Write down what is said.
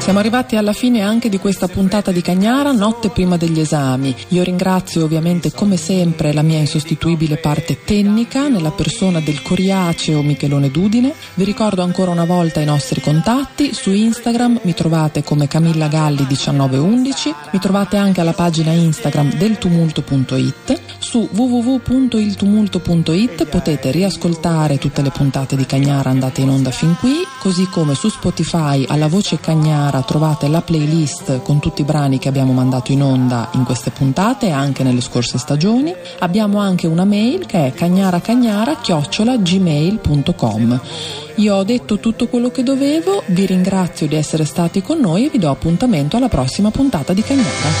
Siamo arrivati alla fine anche di questa puntata di Cagnara, notte prima degli esami. Io ringrazio ovviamente come sempre la mia insostituibile parte tecnica nella persona del coriaceo Michelone Dudine. Vi ricordo ancora una volta i nostri contatti. Su Instagram mi trovate come Camilla Galli 1911, mi trovate anche alla pagina Instagram del tumulto.it. Su www.iltumulto.it potete riascoltare tutte le puntate di Cagnara andate in onda fin qui, così come su Spotify alla voce Cagnara trovate la playlist con tutti i brani che abbiamo mandato in onda in queste puntate e anche nelle scorse stagioni. Abbiamo anche una mail che è cagnaracagnara@gmail.com. Io ho detto tutto quello che dovevo, vi ringrazio di essere stati con noi e vi do appuntamento alla prossima puntata di Cagnara.